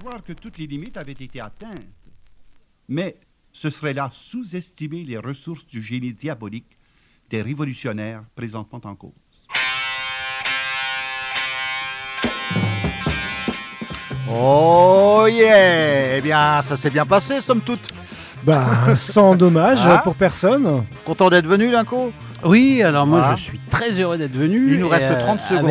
croire que toutes les limites avaient été atteintes. Mais ce serait là sous-estimer les ressources du génie diabolique des révolutionnaires présentement en cause. Oh yeah! Eh bien, ça s'est bien passé, somme toute. Bah, sans dommage pour personne. Content d'être venu, Linko? Oui, alors moi je suis très heureux d'être venu. Il nous reste 30 secondes.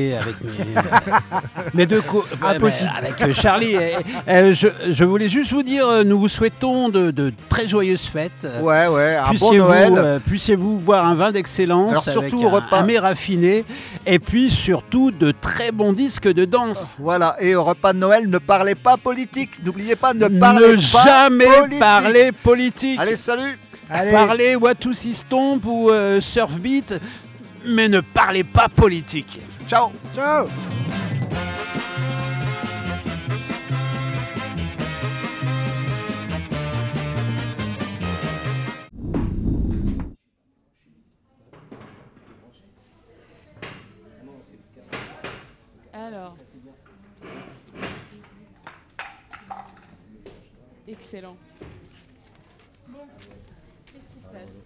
Avec mes deux Impossible. avec Charlie. Je voulais juste vous dire, nous vous souhaitons de très joyeuses fêtes. Ouais, un bon Noël. Puissiez-vous boire un vin d'excellence. Alors, avec surtout au repas. un mets raffiné. Et puis surtout de très bons disques de danse. Voilà, et au repas de Noël, ne parlez pas politique. N'oubliez pas, ne parlez pas jamais politique. parler politique. Allez, salut. Allez. Parlez Watu Sistomp ou Surf Beat, mais ne parlez pas politique. Ciao. Ciao. Alors. Excellent. Bon, qu'est-ce qui se passe?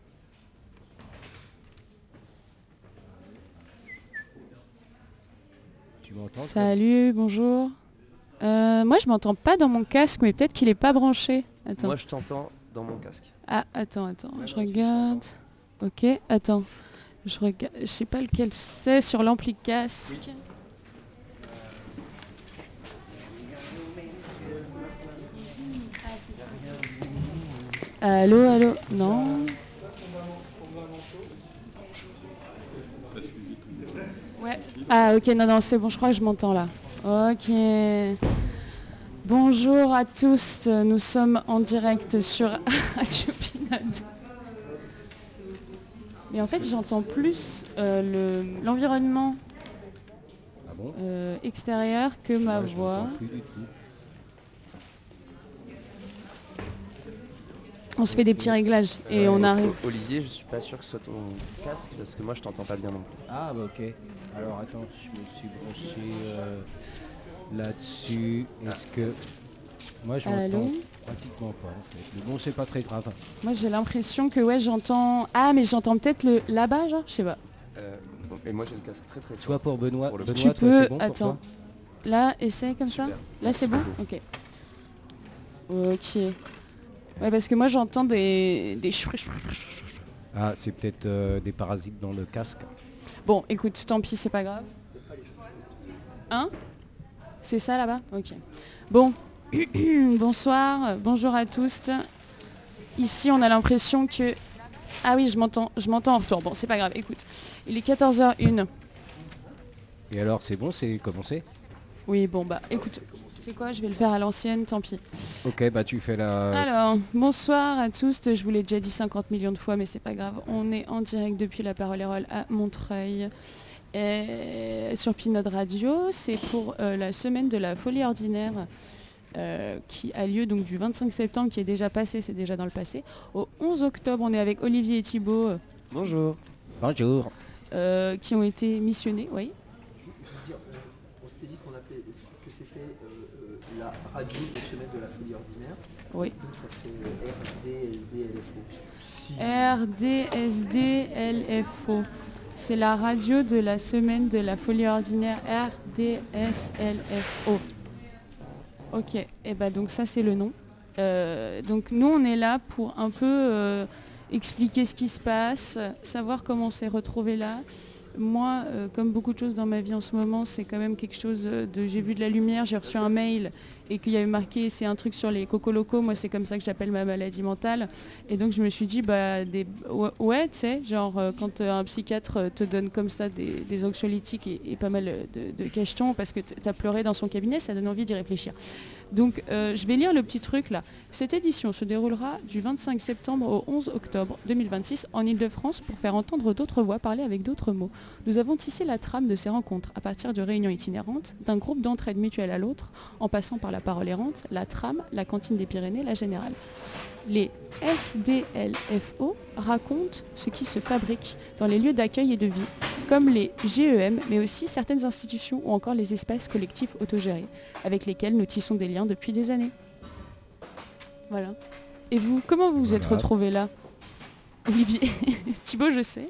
Tu m'entends? Salut, bonjour. Moi, je m'entends pas dans mon casque, mais peut-être qu'il est pas branché. Attends. Moi je t'entends dans mon casque. Ah, attends. Je regarde. Ok, attends. Je regarde. Je sais pas lequel c'est sur l'ampli casque. Allô, non. Ouais. Ah ok, non, c'est bon, je crois que je m'entends là. Ok. Bonjour à tous, nous sommes en direct sur Radio Pinode. Mais en fait, j'entends plus l'environnement extérieur que ma voix. On se fait des petits réglages et on arrive. Olivier, je suis pas sûr que ce soit ton casque parce que moi je t'entends pas bien non plus. Ah bah ok. Alors attends, je me suis branché là-dessus. Est-ce que... Moi je m'entends pratiquement pas en fait. Mais bon, c'est pas très grave. Moi j'ai l'impression que j'entends... Ah mais j'entends peut-être là-bas, genre, je sais pas. Bon, et moi j'ai le casque très fort. Soit pour Benoît, Pour le Benoît, Tu toi, peux... c'est bon pour Attends. toi Là, essaye comme ça. Là c'est bon. Ok. Ok. Ouais, parce que moi j'entends des... Ah, c'est peut-être des parasites dans le casque. Bon, écoute, tant pis, c'est pas grave. Hein? C'est ça là-bas? Ok. Bon, bonsoir, bonjour à tous. Ici, on a l'impression que... Ah oui, je m'entends en retour. Bon, c'est pas grave, écoute. Il est 14h01. Et alors, c'est bon, c'est commencé? Oui, bon, bah, écoute, tu sais quoi, je vais le faire à l'ancienne, tant pis. Ok, bah tu fais la... Alors, bonsoir à tous. Je vous l'ai déjà dit 50 millions de fois, mais c'est pas grave. On est en direct depuis la Parole et Roll à Montreuil. Et sur Pinode Radio, c'est pour la semaine de la folie ordinaire qui a lieu donc du 25 septembre, qui est déjà passé, c'est déjà dans le passé, au 11 octobre. On est avec Olivier et Thibaut. Bonjour. Bonjour. Qui ont été missionnés, oui. On s'était dit qu'on appelait que c'était la radio de semaine de la folie ordinaire. Oui. Donc ça fait RDSDLFO. C'est la radio de la semaine de la folie ordinaire, RDSLFO. Ok, et bah donc ça c'est le nom. Donc nous on est là pour un peu expliquer ce qui se passe, savoir comment on s'est retrouvé là. Moi, comme beaucoup de choses dans ma vie en ce moment, c'est quand même quelque chose de... J'ai vu de la lumière, j'ai reçu un mail et qu'il y avait marqué c'est un truc sur les cocos-locaux. Moi, c'est comme ça que j'appelle ma maladie mentale. Et donc, je me suis dit, ouais, tu sais, genre, quand un psychiatre te donne comme ça des anxiolytiques et pas mal de questions parce que tu as pleuré dans son cabinet, ça donne envie d'y réfléchir. Donc, je vais lire le petit truc là. Cette édition se déroulera du 25 septembre au 11 octobre 2026 en Ile-de-France pour faire entendre d'autres voix parler avec d'autres mots. Nous avons tissé la trame de ces rencontres à partir de réunions itinérantes, d'un groupe d'entraide mutuelle à l'autre, en passant par la Parole Errante, la Tram, la Cantine des Pyrénées, la Générale. Les SDLFO racontent ce qui se fabrique dans les lieux d'accueil et de vie, comme les GEM, mais aussi certaines institutions ou encore les espaces collectifs autogérés, avec lesquels nous tissons des liens depuis des années. Voilà. Et vous, comment vous vous êtes retrouvés là, Olivier? Thibaut, je sais.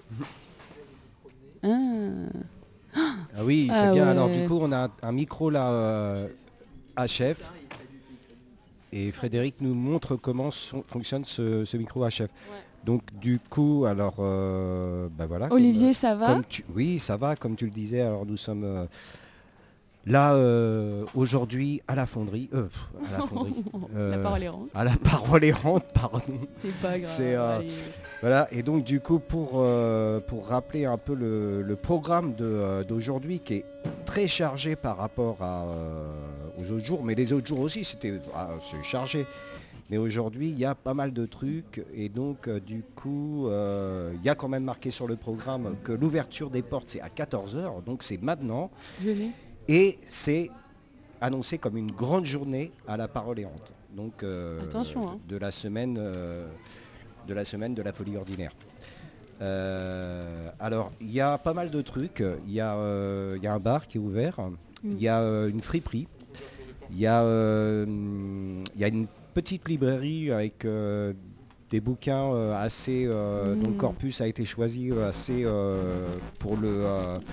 Ah oui, c'est bien. Ouais. Alors du coup, on a un micro là, HF. Et Frédéric nous montre comment fonctionne ce micro HF. Ouais. Donc du coup, alors, voilà. Olivier, ça va? Oui, ça va, comme tu le disais. Alors nous sommes là aujourd'hui à la fonderie. La Parole Errante. À la Parole Errante, pardon. C'est pas grave. Voilà, et donc du coup, pour rappeler un peu le programme d'aujourd'hui, qui est très chargé par rapport aux autres jours, mais les autres jours aussi, c'est chargé. Mais aujourd'hui, il y a pas mal de trucs, et donc du coup, il y a quand même marqué sur le programme que l'ouverture des portes, c'est à 14h, donc c'est maintenant. Venez. Et c'est annoncé comme une grande journée à la Parole Errante. Donc attention, hein. de la semaine de la folie ordinaire. Alors il y a pas mal de trucs. Il y a un bar qui est ouvert. Il y a une friperie. Il y a une petite librairie avec des bouquins assez dont le corpus a été choisi assez pour le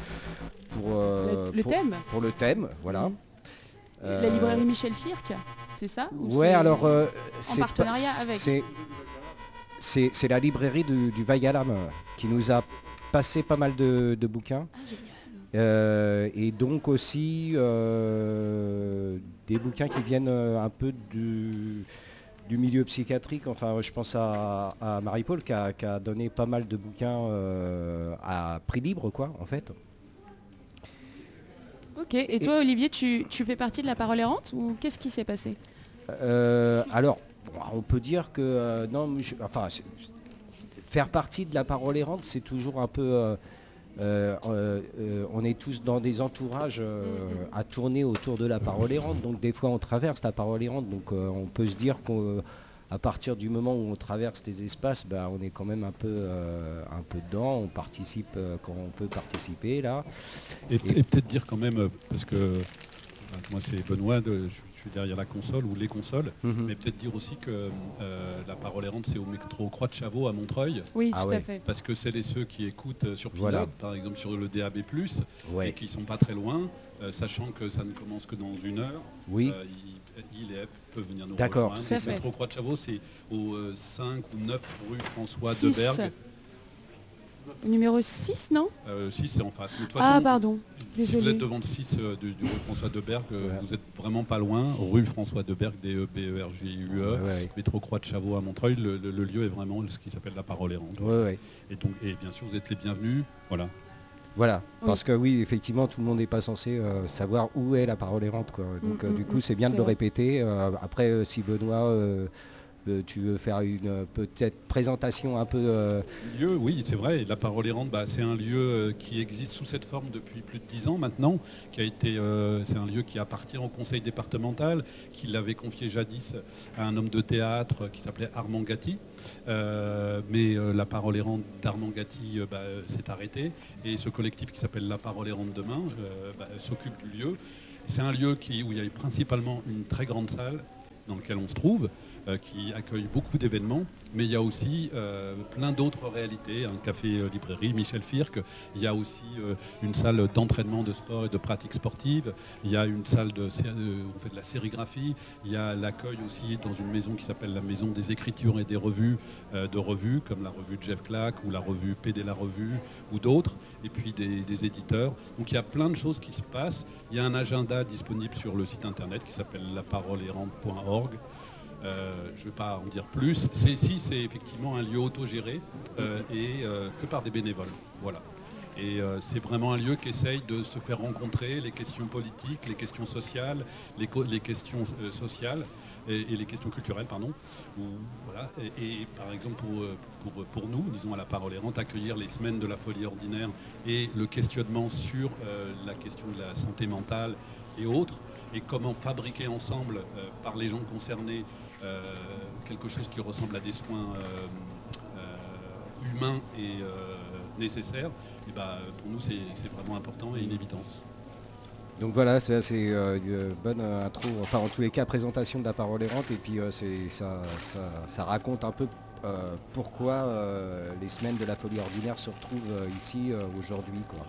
thème. Pour le thème, voilà. La librairie Michel Firck, c'est ça? Ouais, alors en partenariat avec. C'est la librairie du Vaillant qui nous a passé pas mal de bouquins. Ah, génial. Et donc aussi des bouquins qui viennent un peu du milieu psychiatrique. Enfin, je pense à Marie-Paul qui a donné pas mal de bouquins à prix libre, quoi, en fait. Ok, et toi Olivier, tu fais partie de la Parole Errante ou qu'est-ce qui s'est passé? Alors, on peut dire que faire partie de la Parole Errante, c'est toujours un peu... on est tous dans des entourages à tourner autour de la Parole Errante, donc des fois on traverse la Parole Errante, donc on peut se dire qu'à partir du moment où on traverse les espaces, on est quand même un peu dedans, on participe quand on peut participer là. Et peut-être dire quand même, parce que moi c'est Benoît, je suis derrière la console ou les consoles, mais peut-être dire aussi que la Parole Errante c'est au métro Croix de Chavaux à Montreuil. Oui, tout à fait. Parce que c'est ceux qui écoutent sur Pinot, voilà. Par exemple sur le DAB+, et qui sont pas très loin, sachant que ça ne commence que dans 1 heure. Oui. Il et elle peuvent venir nous D'accord, rejoindre. Le métro Croix de Chavaux, c'est au 5 ou 9 rue François Debergue. Numéro 6, non 6, c'est en face. Mais de toute façon, façon, pardon. Si vous êtes devant le 6 du rue François Debergue, vous êtes vraiment pas loin. Rue François Debergue, D-E-B-E-R-G-U-E, métro Croix de Chavaux à Montreuil. Le lieu est vraiment ce qui s'appelle la Parole Errante. Et bien sûr, vous êtes les bienvenus. Voilà, parce que oui, effectivement, tout le monde n'est pas censé savoir où est la Parole Errante, quoi. Donc du coup, c'est bien de le répéter. Après, si Benoît, tu veux faire une peut-être présentation un peu... Lieu, oui, c'est vrai. La Parole Errante, c'est un lieu qui existe sous cette forme depuis plus de 10 ans maintenant. C'est un lieu qui appartient au conseil départemental, qui l'avait confié jadis à un homme de théâtre qui s'appelait Armand Gatti. Mais la Parole Errante d'Armand Gatti s'est arrêtée, et ce collectif qui s'appelle La Parole Errante demain s'occupe du lieu. C'est un lieu où il y a principalement une très grande salle dans laquelle on se trouve, qui accueille beaucoup d'événements, mais il y a aussi plein d'autres réalités, un café-librairie, Michel Firck, il y a aussi une salle d'entraînement de sport et de pratique sportive, il y a une salle où on fait de la sérigraphie, il y a l'accueil aussi dans une maison qui s'appelle la Maison des Écritures et des Revues, comme la revue de Jeff Clack ou la revue PD La Revue ou d'autres, et puis des éditeurs. Donc il y a plein de choses qui se passent. Il y a un agenda disponible sur le site internet qui s'appelle laparoleerrante.org. Je ne vais pas en dire plus. C'est effectivement un lieu autogéré et que par des bénévoles. Voilà. Et c'est vraiment un lieu qui essaye de se faire rencontrer les questions politiques, les questions sociales, les questions sociales et les questions culturelles, pardon. Voilà. Et par exemple, pour nous, disons à la Parole Errante, accueillir les semaines de la folie ordinaire et le questionnement sur la question de la santé mentale et autres, et comment fabriquer ensemble, par les gens concernés, quelque chose qui ressemble à des soins humains et nécessaires, et pour nous c'est vraiment important et une évidence. Donc voilà, c'est une bonne intro, enfin en tous les cas présentation de la parole errante, et puis ça raconte un peu pourquoi les semaines de la folie ordinaire se retrouvent ici aujourd'hui, quoi.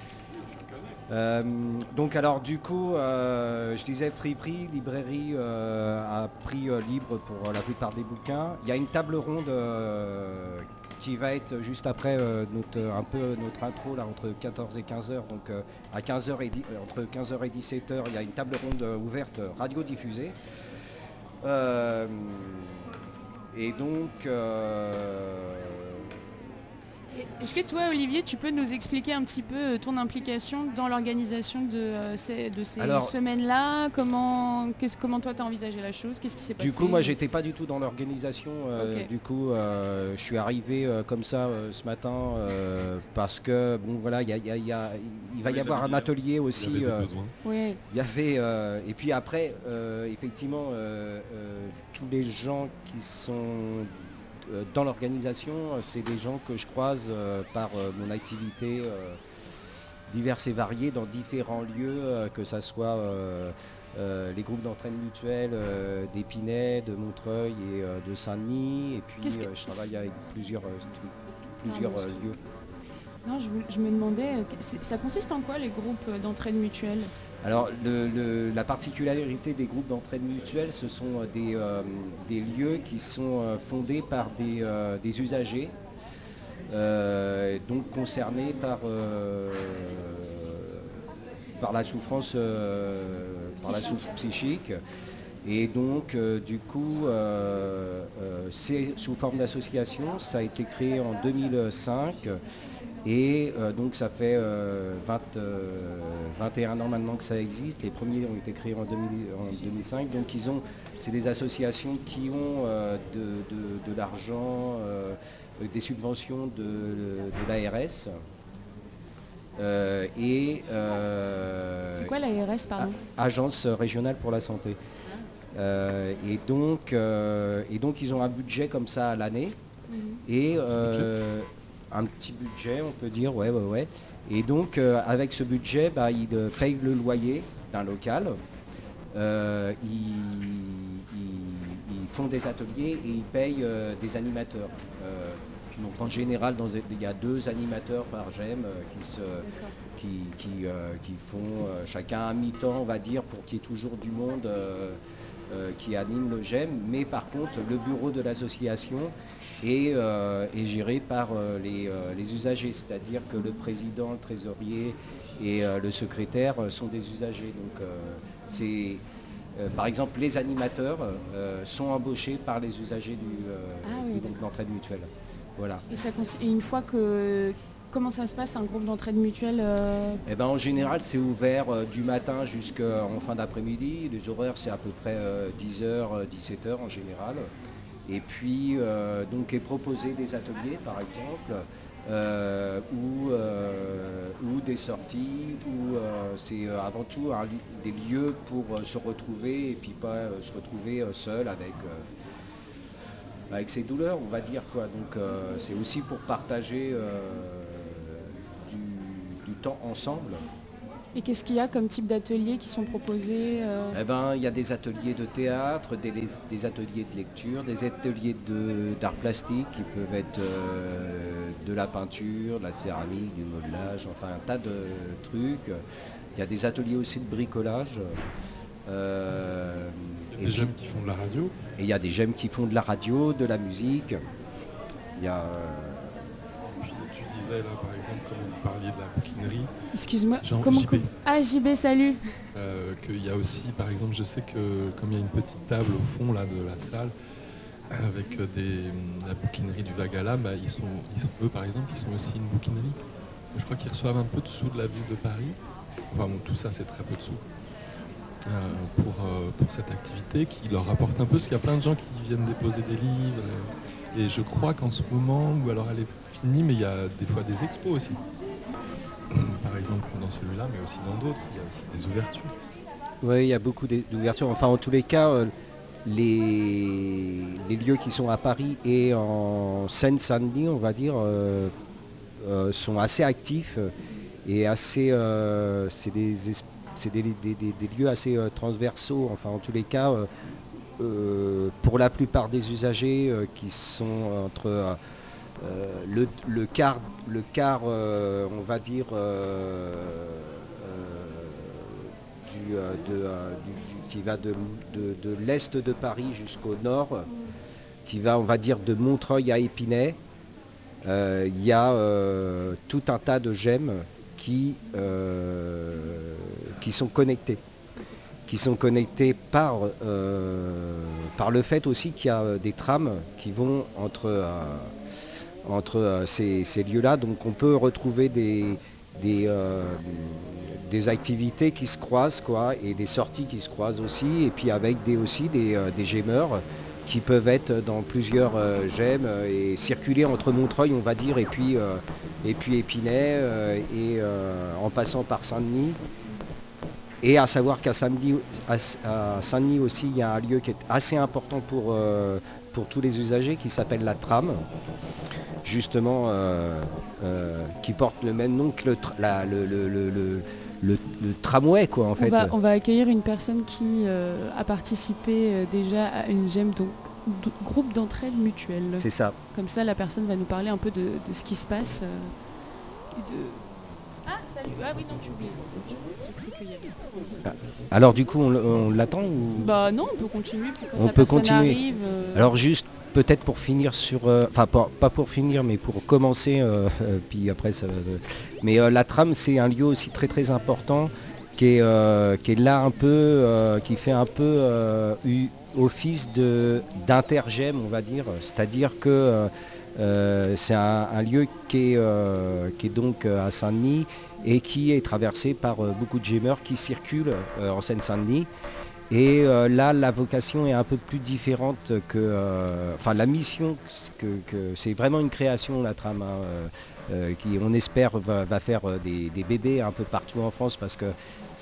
Donc alors du coup, je disais friperie, librairie à prix libre pour la plupart des bouquins. Il y a une table ronde qui va être juste après notre intro là, entre 14 et 15h. Donc à 15h entre 15h et 17h, il y a une table ronde ouverte radiodiffusée. Et donc est-ce que toi, Olivier, tu peux nous expliquer un petit peu ton implication dans l'organisation de ces semaines-là? Comment toi tu as envisagé la chose? Qu'est-ce qui s'est passé? Du coup, moi, j'étais pas du tout dans l'organisation. Okay. Du coup, je suis arrivé comme ça ce matin parce que bon, voilà, il va y avoir un atelier aussi. Oui. Il y avait et puis après, effectivement, tous les gens qui sont dans l'organisation, c'est des gens que je croise par mon activité diverses et variées dans différents lieux, que ce soit les groupes d'entraîne mutuelle d'Épinay, de Montreuil et de Saint-Denis. Et puis je travaille avec plusieurs lieux. Non, je me demandais, ça consiste en quoi les groupes d'entraide mutuelle? Alors la particularité des groupes d'entraide mutuelle, ce sont des lieux qui sont fondés par des usagers, donc concernés par la souffrance psychique. Et donc du coup c'est sous forme d'association, ça a été créé en 2005. Et donc ça fait 21 ans maintenant que ça existe. Les premiers ont été créés en 2005. Donc c'est des associations qui ont de l'argent, des subventions de l'ARS. C'est quoi l'ARS, pardon? Agence régionale pour la santé. Et donc ils ont un budget comme ça à l'année. Et un petit budget, on peut dire, ouais. Et donc, avec ce budget, ils payent le loyer d'un local, ils font des ateliers et ils payent des animateurs. Donc, en général, il y a 2 animateurs par GEM qui font chacun à mi-temps, on va dire, pour qu'il y ait toujours du monde qui anime le GEM. Mais par contre, le bureau de l'association est géré par les usagers, c'est-à-dire que le président, le trésorier et le secrétaire sont des usagers. Donc par exemple, les animateurs sont embauchés par les usagers du groupe d'entraide mutuelle. Voilà. Et une fois que... Comment ça se passe un groupe d'entraide mutuelle En général, c'est ouvert du matin jusqu'en fin d'après-midi. Les horaires, c'est à peu près 10h, 17h en général. Et puis, donc, est proposé des ateliers, par exemple, ou des sorties, ou c'est avant tout des lieux pour se retrouver, et puis pas se retrouver seul avec ses douleurs, on va dire, quoi. Donc, c'est aussi pour partager du temps ensemble. Et qu'est-ce qu'il y a comme type d'ateliers qui sont proposés Il y a des ateliers de théâtre, des ateliers de lecture, des ateliers d'art plastique qui peuvent être de la peinture, de la céramique, du modelage, enfin un tas de trucs. Il y a des ateliers aussi de bricolage. Il y a des GEM qui font de la radio. Et il y a des GEM qui font de la radio, de la musique. Il y a... Puis tu disais là par exemple, quand vous parliez de la bouquinerie. Excuse-moi, JB. Ah, JB, salut. Qu'il y a aussi, par exemple, je sais que comme il y a une petite table au fond là, de la salle, avec la bouquinerie du Vagala, ils sont eux par exemple, ils sont aussi une bouquinerie. Je crois qu'ils reçoivent un peu de sous de la ville de Paris. Enfin bon, tout ça c'est très peu de sous. Pour cette activité qui leur rapporte un peu, parce qu'il y a plein de gens qui viennent déposer des livres. Et je crois qu'en ce moment, ou alors elle est finie, mais il y a des fois des expos aussi. Par exemple dans celui-là, mais aussi dans d'autres, il y a aussi des ouvertures. Oui, il y a beaucoup d'ouvertures. Enfin, en tous les cas, les lieux qui sont à Paris et en Seine-Saint-Denis, on va dire, sont assez actifs et assez. C'est des lieux assez transversaux. Enfin, en tous les cas, pour la plupart des usagers qui sont entre le quart, on va dire, qui va de l'est de Paris jusqu'au nord, qui va, on va dire, de Montreuil à Épinay. Il y a tout un tas de gemmes qui sont connectés. Qui sont connectés par le fait aussi qu'il y a des trams qui vont entre ces lieux-là. Donc on peut retrouver des activités qui se croisent, quoi, et des sorties qui se croisent aussi, et puis avec aussi des gemeurs qui peuvent être dans plusieurs gemmes et circuler entre Montreuil, on va dire, et puis Épinay, en passant par Saint-Denis. Et à savoir qu'à Saint-Denis aussi, il y a un lieu qui est assez important pour tous les usagers qui s'appelle la tram, justement, qui porte le même nom que le tramway, quoi, en fait. On va accueillir une personne qui a participé déjà à une GEM, donc groupe d'entraide mutuelle. C'est ça. Comme ça, la personne va nous parler un peu de ce qui se passe. Ah, salut. Ah oui, non, tu oublies. J'ai cru qu'il y avait... Alors du coup, on l'attend ou... Bah non, on peut continuer. On peut continuer. Arrive, Alors juste, peut-être pour finir sur... Enfin, pas pour finir, mais pour commencer, puis après ça... Mais la tram, c'est un lieu aussi très très important, qui est là un peu, qui fait un peu office d'intergem, on va dire. C'est-à-dire que c'est un lieu qui est donc à Saint-Denis et qui est traversé par beaucoup de gemeurs qui circulent en Seine-Saint-Denis. Et là, la vocation est un peu plus différente que... Enfin, la mission, que c'est vraiment une création, la tram, qui, on espère, va faire des bébés un peu partout en France, parce que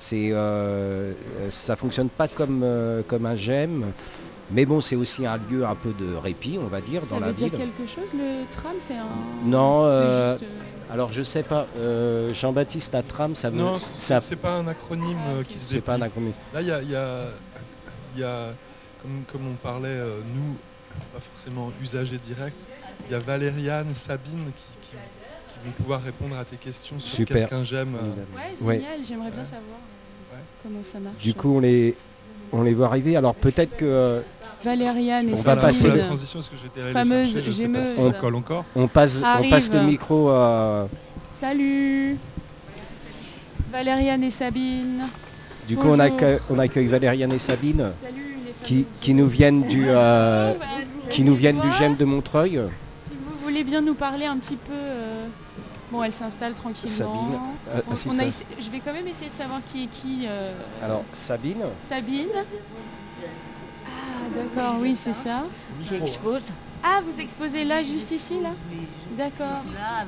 ça fonctionne pas comme un GEM. Mais bon, c'est aussi un lieu un peu de répit, on va dire, dans la ville. Ça veut dire quelque chose, le tram, c'est un... Non, alors je sais pas, Jean-Baptiste, la tram, ça veut... Non, c'est pas un acronyme qui se déplie. C'est pas un acronyme. Là, il y a comme on parlait, nous, pas forcément usagers directs, il y a Valériane, Sabine qui vont pouvoir répondre à tes questions sur Super. Qu'est-ce qu'un GEM. Ouais, génial, j'aimerais bien savoir comment ça marche. Du coup, on les voit arriver. Alors peut-être que... Valériane et on va passer la transition, parce que j'étais allé fameuse chercher, gémeuse. si ça colle encore. On passe le micro à... Salut Valériane et Sabine. Du coup, on accueille Valériane et Sabine. Salut, qui nous viennent du GEM de Montreuil. Si vous voulez bien nous parler un petit peu... Bon, elle s'installe tranquillement. Sabine, je vais quand même essayer de savoir qui est qui. Alors, Sabine. Sabine. Ah, d'accord, oui, c'est ça. J'expose. Ah, vous exposez là, juste ici, là? D'accord. Là,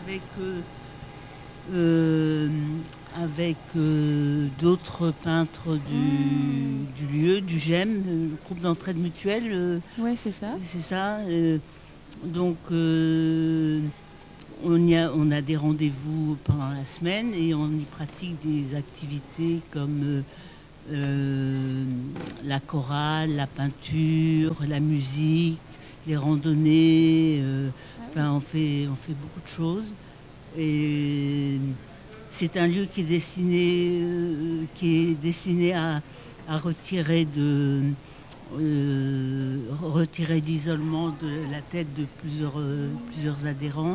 avec d'autres peintres du lieu, du GEM, le groupe d'entraide mutuelle. Oui, c'est ça. C'est ça. Donc, on a des rendez-vous pendant la semaine et on y pratique des activités comme la chorale, la peinture, la musique, les randonnées. On fait beaucoup de choses. Et c'est un lieu qui est destiné à retirer l'isolement de la tête de plusieurs adhérents.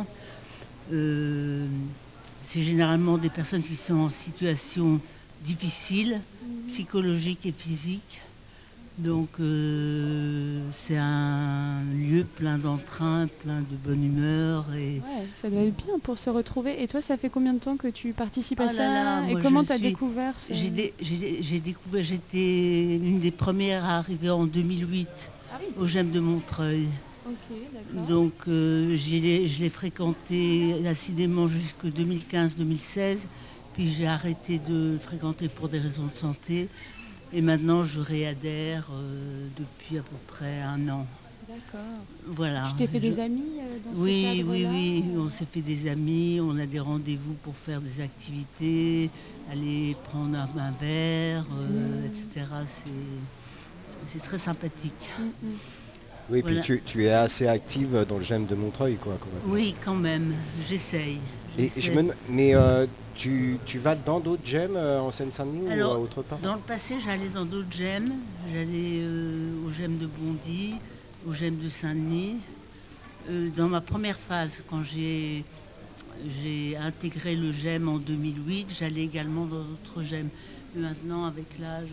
C'est généralement des personnes qui sont en situation difficile, psychologique et physique. Donc c'est un lieu plein d'entrain, plein de bonne humeur. Et... Ouais, ça doit être bien pour se retrouver. Et toi, ça fait combien de temps que tu participes à ça? Là, et comment tu as découvert ça? J'ai découvert, j'étais une des premières à arriver en 2008 au GEM de Montreuil. Okay, d'accord. Donc je l'ai fréquenté assidément jusqu'en 2015-2016, puis j'ai arrêté de fréquenter pour des raisons de santé. Et maintenant, je réadhère depuis à peu près 1 an. D'accord. Voilà. Tu t'es fait des amis dans ce cadre-là? Oui, on s'est fait des amis, on a des rendez-vous pour faire des activités, aller prendre un verre, etc. C'est très sympathique. Oui, Voilà. puis tu es assez active dans le GEM de Montreuil, quoi. Quand même. Oui, quand même, j'essaye. Mais tu vas dans d'autres GEM en Seine-Saint-Denis ou autre part? Dans le passé, j'allais dans d'autres GEM. J'allais au GEM de Bondy, au GEM de Saint-Denis. Dans ma première phase, quand j'ai intégré le GEM en 2008, j'allais également dans d'autres GEM. Mais maintenant, avec l'âge...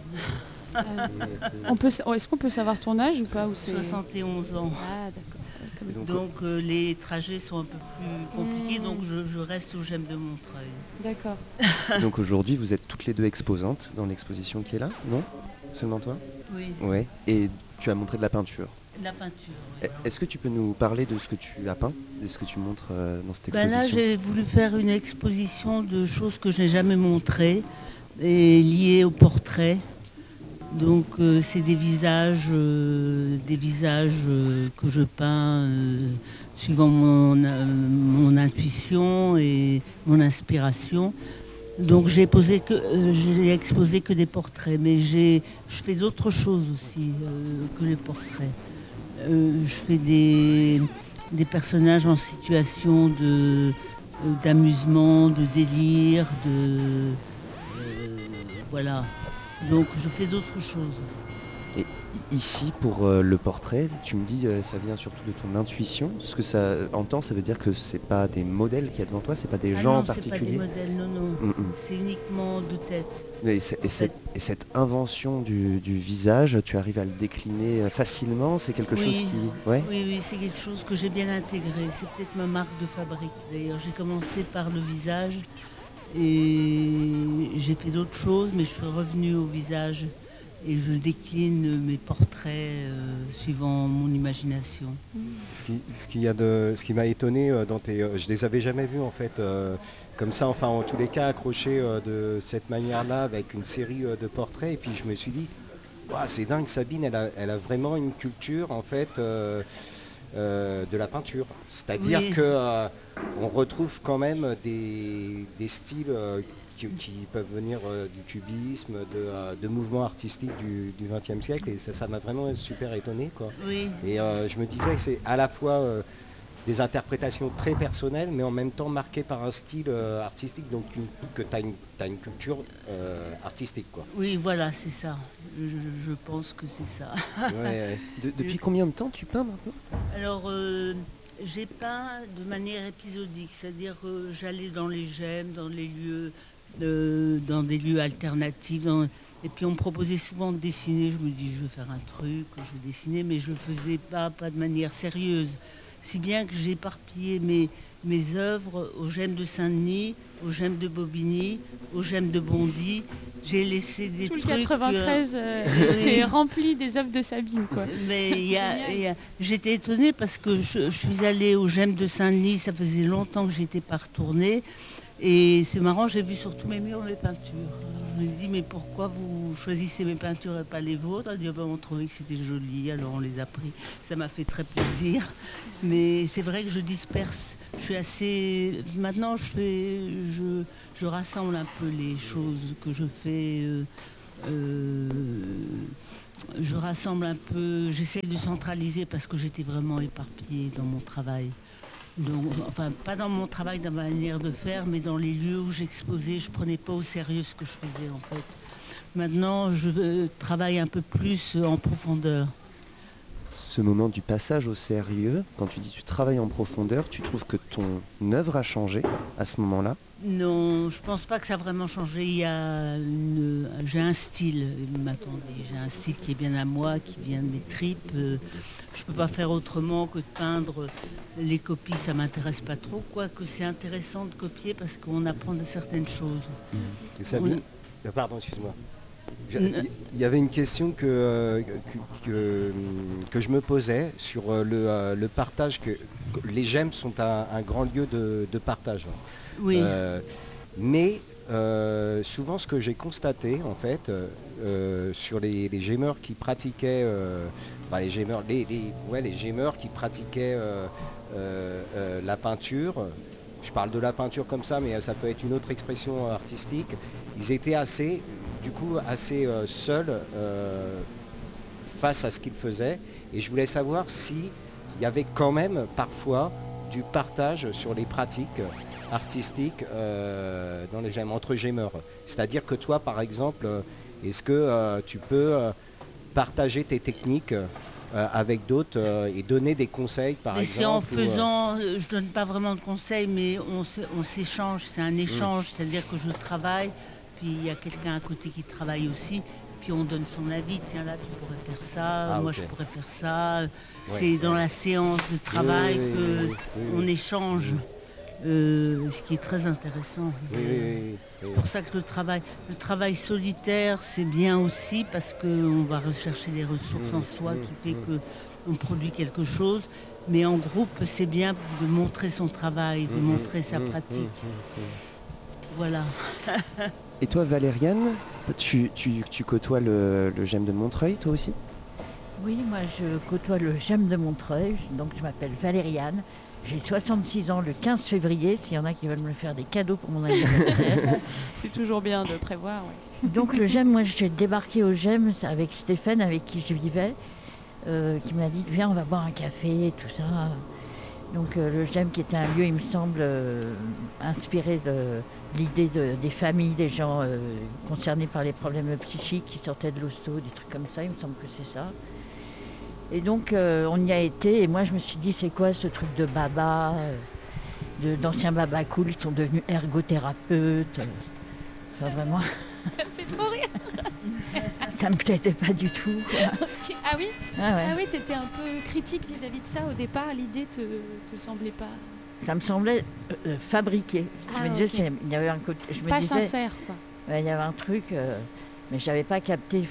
Est-ce qu'on peut savoir ton âge ou pas, ou 71 ans. Ah, d'accord. Donc les trajets sont un peu plus compliqués, donc je reste au GEM de Montreuil. D'accord. Donc aujourd'hui, vous êtes toutes les deux exposantes dans l'exposition qui est là, non? Seulement toi? Oui. Ouais. Et tu as montré de la peinture. La peinture, oui. Est-ce que tu peux nous parler de ce que tu as peint, de ce que tu montres dans cette exposition? Là, j'ai voulu faire une exposition de choses que je n'ai jamais montrées, et liées au portrait. Donc c'est des visages que je peins suivant mon intuition et mon inspiration. Donc j'ai exposé que des portraits, mais je fais d'autres choses aussi que les portraits. Je fais des personnages en situation d'amusement, de délire, voilà. Donc je fais d'autres choses. Et ici, pour le portrait, tu me dis ça vient surtout de ton intuition. Ce que ça entend, ça veut dire que c'est pas des modèles qu'il y a devant toi, c'est pas des gens en particulier. Non, c'est pas des modèles, non. C'est uniquement de tête. Et cette invention du visage, tu arrives à le décliner facilement. C'est quelque chose qui... Ouais. Oui, c'est quelque chose que j'ai bien intégré. C'est peut-être ma marque de fabrique. D'ailleurs, j'ai commencé par le visage. Et j'ai fait d'autres choses, mais je suis revenue au visage et je décline mes portraits suivant mon imagination. Ce qui m'a étonné dans je les avais jamais vus en fait comme ça, enfin en tous les cas accrochés de cette manière-là avec une série de portraits, et puis je me suis dit c'est dingue, Sabine, elle a vraiment une culture en fait de la peinture. C'est-à-dire que on retrouve quand même des styles qui peuvent venir du cubisme, de mouvements artistiques du XXe siècle, et ça m'a vraiment super étonné, quoi. Oui. Et je me disais que c'est à la fois des interprétations très personnelles, mais en même temps marquées par un style artistique, donc que tu as une culture artistique, quoi. Oui, voilà, c'est ça. Je pense que c'est ça. Ouais. Depuis combien de temps tu peins maintenant? Alors, j'ai peint de manière épisodique, c'est-à-dire que j'allais dans les GEM, dans des lieux alternatifs, et puis on me proposait souvent de dessiner. Je me dis, je vais faire un truc, je vais dessiner, mais je ne le faisais pas de manière sérieuse. Si bien que j'ai éparpillé mes œuvres au GEM de Saint-Denis, au GEM de Bobigny, au GEM de Bondy. J'ai laissé des tout trucs... le 93 était rempli des œuvres de Sabine, quoi. Mais j'étais étonnée parce que je suis allée au GEM de Saint-Denis, ça faisait longtemps que je n'étais pas retournée. Et c'est marrant, j'ai vu sur tous mes murs mes peintures. Je me suis dit, mais pourquoi vous choisissez mes peintures et pas les vôtres? On trouvait que c'était joli, alors on les a pris. Ça m'a fait très plaisir. Mais c'est vrai que je disperse. Je suis assez... Maintenant, je rassemble un peu les choses que je fais. Je rassemble un peu, j'essaie de centraliser parce que j'étais vraiment éparpillée dans mon travail. Donc, enfin, pas dans mon travail, dans ma manière de faire, mais dans les lieux où j'exposais, je ne prenais pas au sérieux ce que je faisais en fait. Maintenant, je travaille un peu plus en profondeur. Ce moment du passage au sérieux, quand tu dis tu travailles en profondeur, tu trouves que ton œuvre a changé à ce moment-là? Non, je pense pas que ça a vraiment changé. J'ai un style, m'a-t-on dit. J'ai un style qui est bien à moi, qui vient de mes tripes. Je peux pas faire autrement que de peindre. Les copies, ça m'intéresse pas trop. Quoique c'est intéressant de copier parce qu'on apprend de certaines choses. Et Sabine, pardon, excuse-moi. Il y avait une question que je me posais sur le partage, que les GEM sont un grand lieu de partage. Oui. Mais souvent ce que j'ai constaté en fait, sur les gémeurs qui pratiquaient, les gémeurs qui pratiquaient la peinture. Je parle de la peinture comme ça, mais ça peut être une autre expression artistique. Ils étaient assez seuls face à ce qu'ils faisaient. Et je voulais savoir s'il y avait quand même parfois du partage sur les pratiques artistiques dans les gemmes, entre gémeurs. C'est-à-dire que toi, par exemple, est-ce que tu peux partager tes techniques avec d'autres et donner des conseils, par exemple? C'est en faisant, je donne pas vraiment de conseils, mais on s'échange, c'est un échange, c'est-à-dire que je travaille, puis il y a quelqu'un à côté qui travaille aussi, puis on donne son avis, tiens là tu pourrais faire ça, moi je pourrais faire ça. C'est dans la séance de travail qu'on échange, ce qui est très intéressant. C'est pour ça que le travail solitaire c'est bien aussi parce qu'on va rechercher des ressources en soi qui fait qu'on produit quelque chose, mais en groupe c'est bien de montrer son travail, de montrer sa pratique. Voilà. Et toi Valériane, tu côtoies le GEM de Montreuil toi aussi? Oui, moi je côtoie le GEM de Montreuil, donc je m'appelle Valériane. J'ai 66 ans le 15 février, s'il y en a qui veulent me faire des cadeaux pour mon anniversaire. C'est toujours bien de prévoir, oui. Donc le GEM, moi j'ai débarqué au GEM avec Stéphane, avec qui je vivais, qui m'a dit viens on va boire un café, tout ça. Donc le GEM qui était un lieu, il me semble, inspiré de l'idée des familles, des gens concernés par les problèmes psychiques qui sortaient de l'hosto, des trucs comme ça, il me semble que c'est ça. Et donc on y a été et moi je me suis dit c'est quoi ce truc de baba, d'anciens baba cool, ils sont devenus ergothérapeutes. Ça vraiment. Ça me fait trop rire. Ça me plaisait pas du tout. Okay. Ah oui, ah oui, t'étais un peu critique vis-à-vis de ça au départ, l'idée te semblait pas. Ça me semblait fabriqué. Je me disais, il y avait un côté. Je me pas disais, sincère quoi. Il y avait un truc. Mais je n'avais pas capté.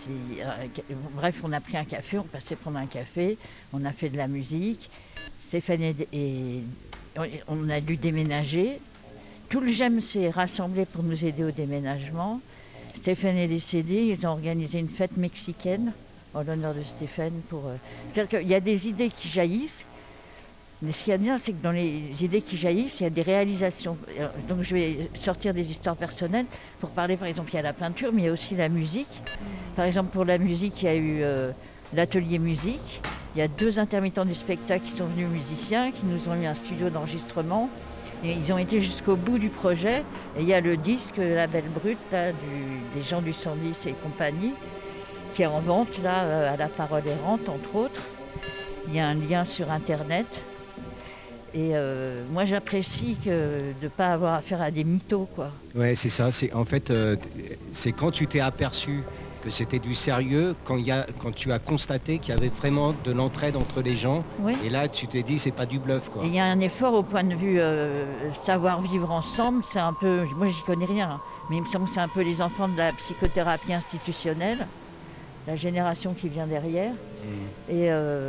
Bref, on a pris un café, on passait prendre un café, on a fait de la musique. Stéphane et on a dû déménager. Tout le GEM s'est rassemblé pour nous aider au déménagement. Stéphane est décédé, ils ont organisé une fête mexicaine en l'honneur de Stéphane. C'est-à-dire qu'il y a des idées qui jaillissent. Mais ce qu'il y a de bien, c'est que dans les idées qui jaillissent, il y a des réalisations. Donc je vais sortir des histoires personnelles pour parler, par exemple, il y a la peinture, mais il y a aussi la musique. Par exemple, pour la musique, il y a eu l'atelier musique. Il y a 2 intermittents du spectacle qui sont venus musiciens, qui nous ont mis un studio d'enregistrement. Et ils ont été jusqu'au bout du projet. Et il y a le disque, la Belle Brute, là, des gens du 110 et compagnie, qui est en vente là, à la Parole Errante, entre autres. Il y a un lien sur Internet. Et moi j'apprécie de ne pas avoir affaire à des mythos, quoi. Ouais, c'est ça. En fait, c'est quand tu t'es aperçu que c'était du sérieux, quand tu as constaté qu'il y avait vraiment de l'entraide entre les gens. Oui. Et là, tu t'es dit, c'est pas du bluff, quoi. Il y a un effort au point de vue savoir vivre ensemble. C'est un peu, moi j'y connais rien, hein, mais il me semble que c'est un peu les enfants de la psychothérapie institutionnelle, la génération qui vient derrière. Et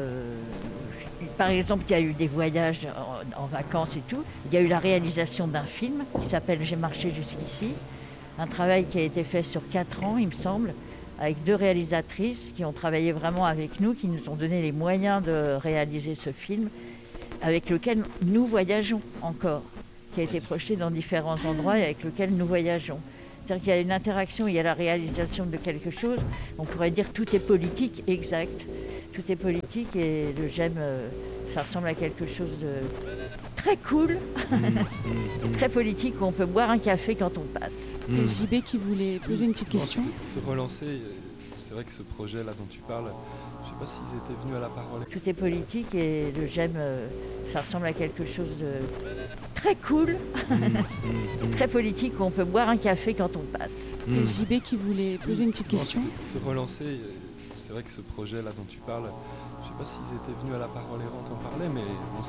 par exemple, il y a eu des voyages en vacances et tout. Il y a eu la réalisation d'un film qui s'appelle « J'ai marché jusqu'ici », un travail qui a été fait sur 4 ans, il me semble, avec 2 réalisatrices qui ont travaillé vraiment avec nous, qui nous ont donné les moyens de réaliser ce film, avec lequel nous voyageons encore, qui a été projeté dans différents endroits et avec lequel nous voyageons. C'est-à-dire qu'il y a une interaction, il y a la réalisation de quelque chose. On pourrait dire tout est politique, exact. Tout est politique et le GEM, ça ressemble à quelque chose de très cool, très politique, où on peut boire un café quand on passe. Et JB qui voulait poser une petite question. Pour te relancer, c'est vrai que ce projet-là dont tu parles, je ne sais pas s'ils étaient venus à la parole. Tout est politique et le GEM, ça ressemble à quelque chose de très cool, très politique, où on peut boire un café quand on passe. Et JB qui voulait poser une petite question. Pour te relancer, c'est vrai que ce projet-là dont tu parles, je ne sais pas s'ils étaient venus à la parole errante en parler, mais bon,